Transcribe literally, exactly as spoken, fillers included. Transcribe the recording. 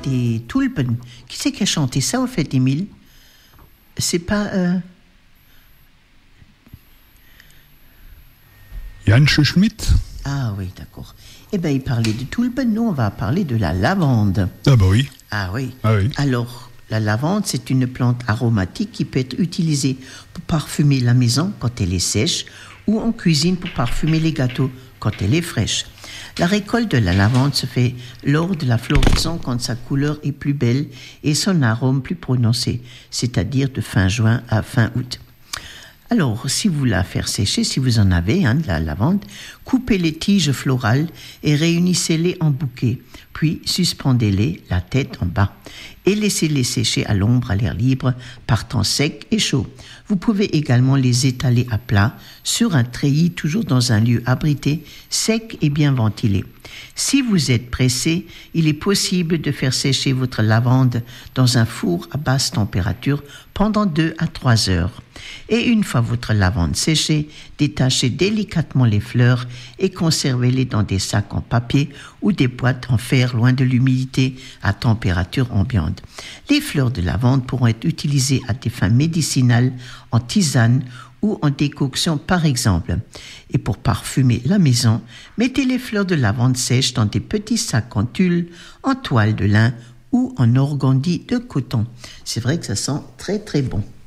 des tulpen. Qui c'est qui a chanté ça, au fait, Émile? C'est pas... Euh... Jan Schmidt. Ah oui, d'accord. Eh bien, il parlait de tulpen, nous, on va parler de la lavande. Ah bah oui. Ah oui. Ah oui. Alors, la lavande, c'est une plante aromatique qui peut être utilisée pour parfumer la maison quand elle est sèche ou en cuisine pour parfumer les gâteaux quand elle est fraîche. La récolte de la lavande se fait lors de la floraison quand sa couleur est plus belle et son arôme plus prononcé, c'est-à-dire de fin juin à fin août. Alors, si vous la faire sécher, si vous en avez hein, de la lavande, coupez les tiges florales et réunissez-les en bouquets, puis suspendez-les la tête en bas et laissez-les sécher à l'ombre à l'air libre par temps sec et chaud. Vous pouvez également les étaler à plat sur un treillis, toujours dans un lieu abrité, sec et bien ventilé. Si vous êtes pressé, il est possible de faire sécher votre lavande dans un four à basse température pendant deux à trois heures. Et une fois votre lavande séchée, détachez délicatement les fleurs et conservez-les dans des sacs en papier ou des boîtes en fer loin de l'humidité à température ambiante. Les fleurs de lavande pourront être utilisées à des fins médicinales, en tisane ou en décoction par exemple. Et pour parfumer la maison, mettez les fleurs de lavande sèches dans des petits sacs en tulle, en toile de lin ou en organdie de coton. C'est vrai que ça sent très très bon.